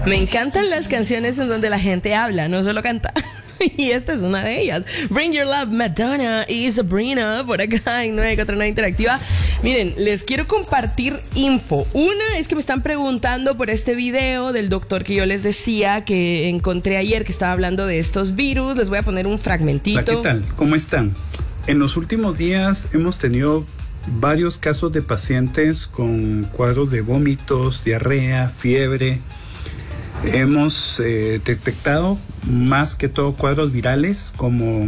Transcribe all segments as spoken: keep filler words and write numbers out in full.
Me encantan las canciones en donde la gente habla, no solo canta. Y esta es una de ellas. Bring Your Love, Madonna y Sabrina, por acá en nueve cuatro nueve Interactiva. Miren, les quiero compartir info. Una es que me están preguntando por este video del doctor que yo les decía que encontré ayer, que estaba hablando de estos virus. Les voy a poner un fragmentito. Hola, ¿qué tal? ¿Cómo están? En los últimos días hemos tenido varios casos de pacientes con cuadros de vómitos, diarrea, fiebre. Hemos eh, detectado más que todo cuadros virales como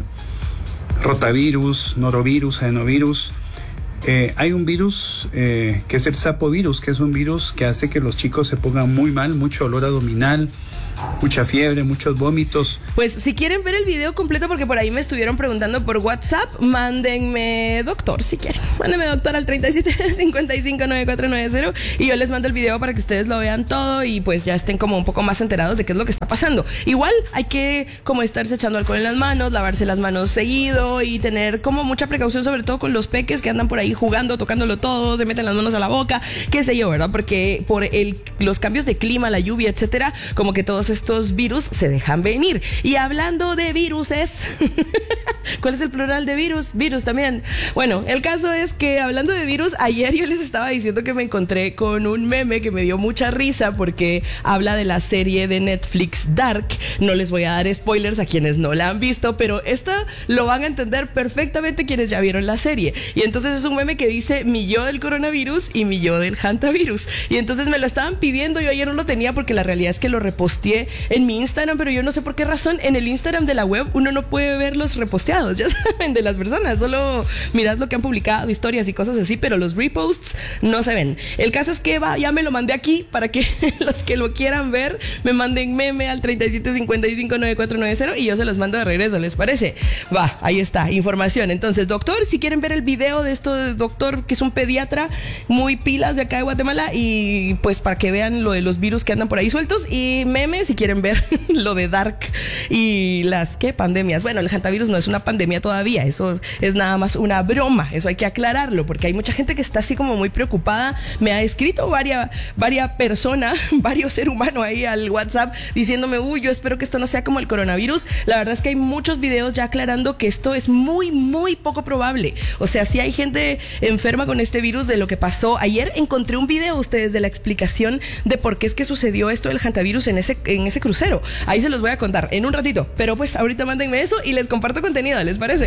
rotavirus, norovirus, adenovirus. Eh, hay un virus eh, que es el sapovirus, que es un virus que hace que los chicos se pongan muy mal, mucho dolor abdominal, mucha fiebre, muchos vómitos. Pues si quieren ver el video completo, porque por ahí me estuvieron preguntando por WhatsApp, mándenme doctor, si quieren. Mándenme doctor al treinta y siete cincuenta y cinco noventa y cuatro noventa y yo les mando el video para que ustedes lo vean todo y pues ya estén como un poco más enterados de qué es lo que está pasando. Igual hay que como estarse echando alcohol en las manos, lavarse las manos seguido y tener como mucha precaución, sobre todo con los peques que andan por ahí jugando, tocándolo todo, se meten las manos a la boca, qué sé yo, ¿verdad? Porque por el, los cambios de clima, la lluvia, etcétera, como que todos estos virus se dejan venir. Y hablando de viruses, ¿cuál es el plural de virus? Virus también. Bueno, el caso es que hablando de virus, ayer yo les estaba diciendo que me encontré con un meme que me dio mucha risa porque habla de la serie de Netflix Dark. No les voy a dar spoilers a quienes no la han visto, pero esta lo van a entender perfectamente quienes ya vieron la serie. Y entonces es un meme que dice mi yo del coronavirus y mi yo del hantavirus. Y entonces me lo estaban pidiendo, yo ayer no lo tenía porque la realidad es que lo reposteé en mi Instagram, pero yo no sé por qué razón en el Instagram de la web uno no puede ver los reposteados, ya saben, de las personas, solo mirad lo que han publicado, historias y cosas así, pero los reposts no se ven. El caso es que va, ya me lo mandé aquí para que los que lo quieran ver me manden meme al treinta y siete cincuenta y cinco noventa y cuatro noventa y yo se los mando de regreso, ¿les parece? Va, ahí está, información. Entonces, doctor, si quieren ver el video de esto, doctor, que es un pediatra muy pilas de acá de Guatemala, y pues para que vean lo de los virus que andan por ahí sueltos, y meme si quieren ver lo de Dark y las ¿qué? Pandemias. Bueno, el hantavirus no es una pandemia todavía, eso es nada más una broma, eso hay que aclararlo, porque hay mucha gente que está así como muy preocupada. Me ha escrito varias varias personas, varios seres humanos ahí al WhatsApp diciéndome, uy, yo espero que esto no sea como el coronavirus. La verdad es que hay muchos videos ya aclarando que esto es muy, muy poco probable. O sea, si hay gente enferma con este virus de lo que pasó. Ayer encontré un video, ustedes, de la explicación de por qué es que sucedió esto del hantavirus en ese, en ese crucero. Ahí se los voy a contar en un ratito, pero pues ahorita mándenme eso y les comparto contenido, ¿les parece?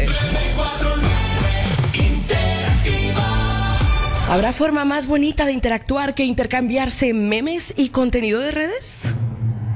¿Habrá forma más bonita de interactuar que intercambiarse memes y contenido de redes?